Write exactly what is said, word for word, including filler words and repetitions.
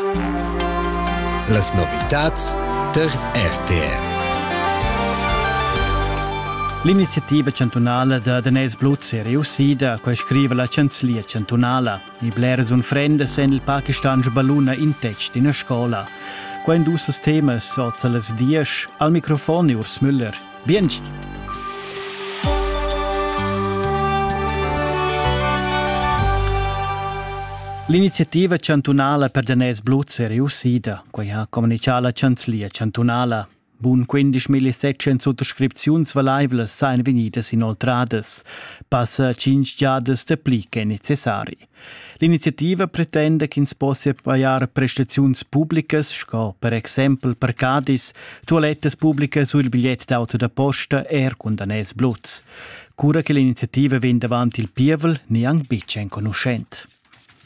Las novitats der R T R. L'iniziativa cantonala da Danès Blutz è riuscita a scrivere la canzlia cantonala. I bleres un frende sen il Pakistan sbaluna in text in a scola. Qua in dusses temas sozza les dies al microfono Urs Müller. Biengi! L'iniziativa cantonala per Danès Blutz è riuscita. Qua ha comunicato la canzlia cantonala. Bun quindicimila sottoscriziuns valaivlas sain venidas inoltradas. Passa cinque giadas de pli che è necessari. L'iniziativa pretende che si possa pagare prestazioni pubbliche, sco per esempio parcadis, toilettes pubbliche sul biglietto d'auto da posta er con Danès Blutz. Cura che l'iniziativa vende davanti il pievel, neanche bice in conoscente.